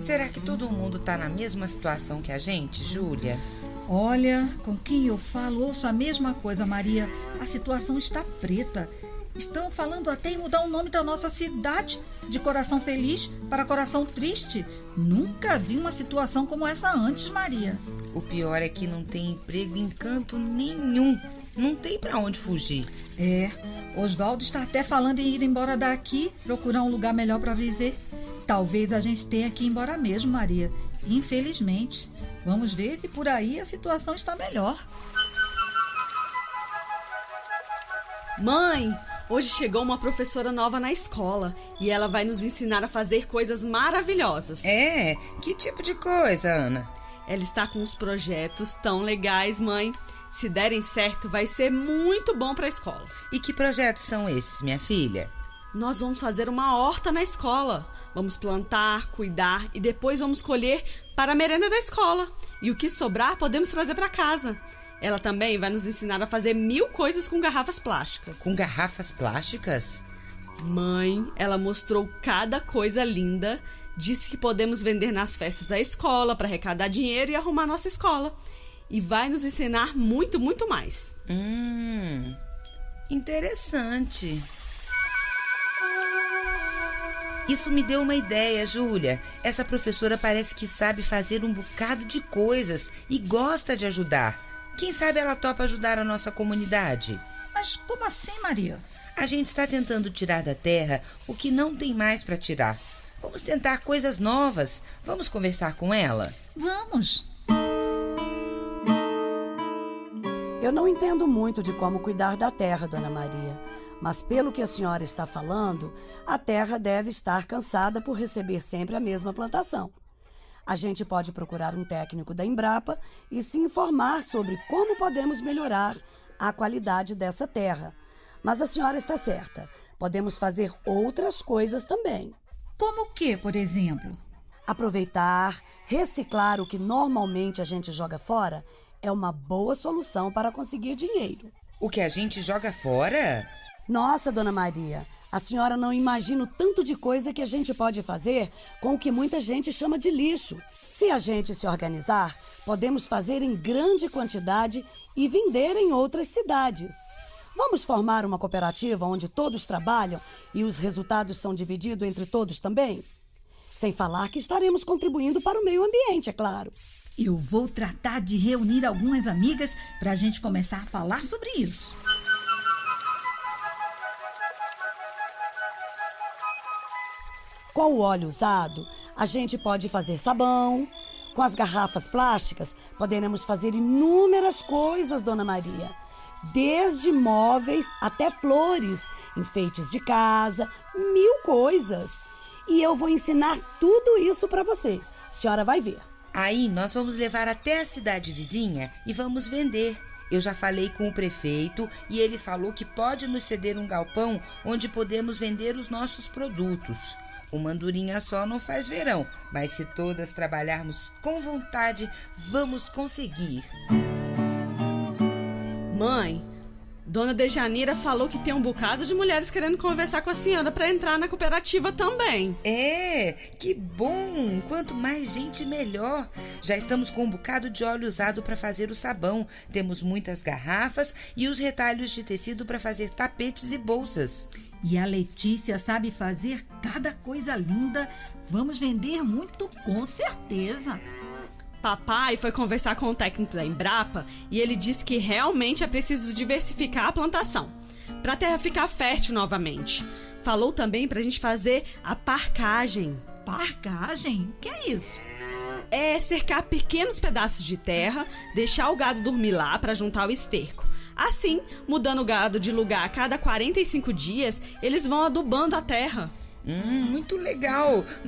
Será que todo mundo tá na mesma situação que a gente, Júlia? Olha, com quem eu falo, ouço a mesma coisa, Maria. A situação está preta. Estão falando até em mudar o nome da nossa cidade, de Coração Feliz para Coração Triste. Nunca vi uma situação como essa antes, Maria. O pior é que não tem emprego em canto nenhum. Não tem pra onde fugir. Oswaldo está até falando em ir embora daqui, procurar um lugar melhor para viver. Talvez a gente tenha que ir embora mesmo, Maria. Infelizmente. Vamos ver se por aí a situação está melhor. Mãe, hoje chegou uma professora nova na escola e ela vai nos ensinar a fazer coisas maravilhosas. Que tipo de coisa, Ana? Ela está com uns projetos tão legais, mãe. Se derem certo, vai ser muito bom para a escola. E que projetos são esses, minha filha? Nós vamos fazer uma horta na escola. Vamos plantar, cuidar e depois vamos colher para a merenda da escola. E o que sobrar podemos trazer para casa. Ela também vai nos ensinar a fazer 1000 coisas com garrafas plásticas. Com garrafas plásticas? Mãe, ela mostrou cada coisa linda. Disse que podemos vender nas festas da escola para arrecadar dinheiro e arrumar nossa escola. E vai nos ensinar muito, muito mais. Interessante. Isso me deu uma ideia, Júlia. Essa professora parece que sabe fazer um bocado de coisas e gosta de ajudar. Quem sabe ela topa ajudar a nossa comunidade? Mas como assim, Maria? A gente está tentando tirar da terra o que não tem mais para tirar. Vamos tentar coisas novas. Vamos conversar com ela? Vamos! Eu não entendo muito de como cuidar da terra, Dona Maria. Mas pelo que a senhora está falando, a terra deve estar cansada por receber sempre a mesma plantação. A gente pode procurar um técnico da Embrapa e se informar sobre como podemos melhorar a qualidade dessa terra. Mas a senhora está certa. Podemos fazer outras coisas também. Como o quê, por exemplo? Aproveitar, reciclar o que normalmente a gente joga fora é uma boa solução para conseguir dinheiro. O que a gente joga fora? Nossa, Dona Maria, a senhora não imagina o tanto de coisa que a gente pode fazer com o que muita gente chama de lixo. Se a gente se organizar, podemos fazer em grande quantidade e vender em outras cidades. Vamos formar uma cooperativa onde todos trabalham e os resultados são divididos entre todos também? Sem falar que estaremos contribuindo para o meio ambiente, é claro. Eu vou tratar de reunir algumas amigas para a gente começar a falar sobre isso. Com o óleo usado, a gente pode fazer sabão. Com as garrafas plásticas, poderemos fazer inúmeras coisas, Dona Maria. Desde móveis até flores, enfeites de casa, 1000 coisas. E eu vou ensinar tudo isso para vocês. A senhora vai ver. Aí nós vamos levar até a cidade vizinha e vamos vender. Eu já falei com o prefeito e ele falou que pode nos ceder um galpão onde podemos vender os nossos produtos. Uma andorinha só não faz verão, mas se todas trabalharmos com vontade, vamos conseguir. Mãe, Dona Dejanira falou que tem um bocado de mulheres querendo conversar com a senhora para entrar na cooperativa também. Que bom! Quanto mais gente, melhor. Já estamos com um bocado de óleo usado para fazer o sabão. Temos muitas garrafas e os retalhos de tecido para fazer tapetes e bolsas. E a Letícia sabe fazer cada coisa linda. Vamos vender muito, com certeza. Papai foi conversar com o técnico da Embrapa e ele disse que realmente é preciso diversificar a plantação para a terra ficar fértil novamente. Falou também para a gente fazer a parcagem. Parcagem? O que é isso? É cercar pequenos pedaços de terra, deixar o gado dormir lá para juntar o esterco. Assim, mudando o gado de lugar a cada 45 dias, eles vão adubando a terra. Muito legal!